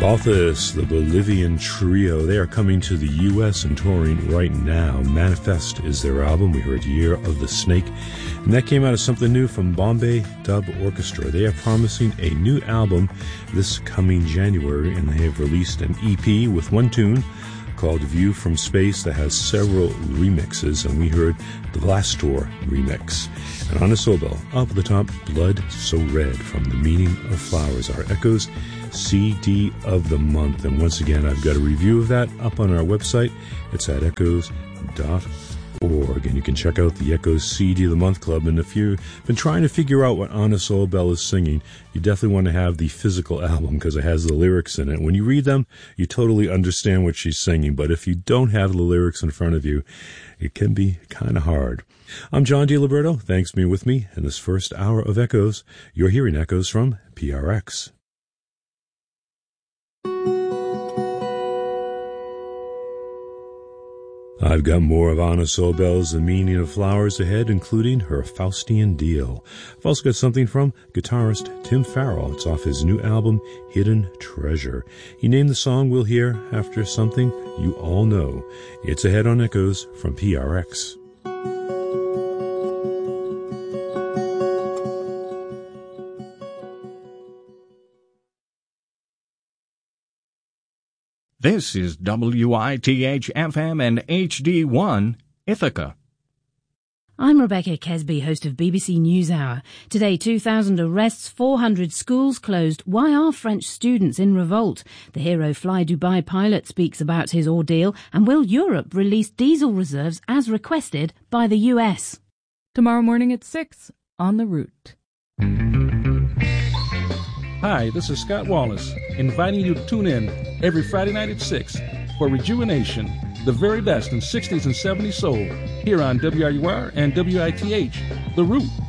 Balthus, the Bolivian trio, they are coming to the U.S. and touring right now. Manifest is their album. We heard Year of the Snake, and that came out of something new from Bombay Dub Orchestra. They are promising a new album this coming January, and they have released an EP with one tune called View from Space that has several remixes, and we heard the Glastor remix. And on a Sobel, up at the top, Blood So Red from The Meaning of Flowers, our Echoes CD of the month. And once again, I've got a review of that up on our website. It's at echoes.org, and you can check out the Echoes CD of the Month Club. And if you've been trying to figure out what Anna Sobel is singing, you definitely want to have the physical album because it has the lyrics in it. When you read them, you totally understand what she's singing, but if you don't have the lyrics in front of you, it can be kind of hard. I'm John DiLiberto. Thanks for being with me in this first hour of Echoes. You're hearing Echoes from PRX. I've got more of Anna Sobel's The Meaning of Flowers ahead, including her Faustian Deal. I've also got something from guitarist Tim Farrell. It's off his new album, Hidden Treasure. He named the song we'll hear after something you all know. It's ahead on Echoes from PRX. This is WITH-FM and HD1 Ithaca. I'm Rebecca Kesby, host of BBC NewsHour. Today, 2,000 arrests, 400 schools closed. Why are French students in revolt? The hero Fly Dubai pilot speaks about his ordeal. And will Europe release diesel reserves as requested by the US? Tomorrow morning at 6 on The Route. Hi, this is Scott Wallace, inviting you to tune in every Friday night at 6 for Rejuvenation, the very best in 60s and 70s soul, here on WRUR and WITH, The Root.